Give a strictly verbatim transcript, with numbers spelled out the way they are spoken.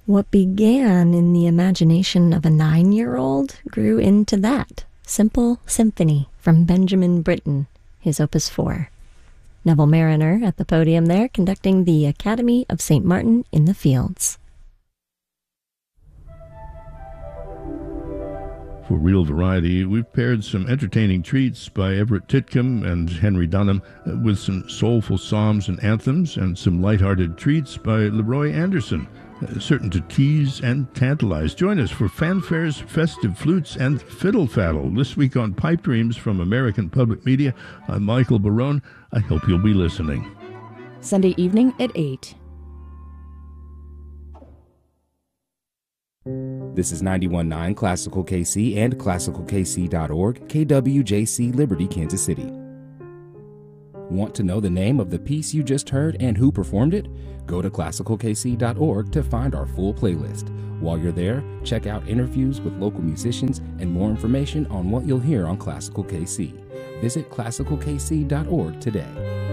What began in the imagination of a nine-year-old grew into that simple symphony from Benjamin Britten, his Opus four. Neville Mariner at the podium there, conducting the Academy of Saint Martin in the Fields. For Real Variety, we've paired some entertaining treats by Everett Titcomb and Henry Dunham with some soulful psalms and anthems, and some lighthearted treats by Leroy Anderson, certain to tease and tantalize. Join us for fanfares, festive flutes, and fiddle faddle this week on Pipe Dreams from American Public Media. I'm Michael Barone. I hope you'll be listening. Sunday evening at eight. This is ninety-one point nine Classical K C and classical k c dot org, K W J C Liberty, Kansas City. Want to know the name of the piece you just heard and who performed it? Go to classical k c dot org to find our full playlist. While you're there, check out interviews with local musicians and more information on what you'll hear on Classical K C. Visit classical k c dot org today.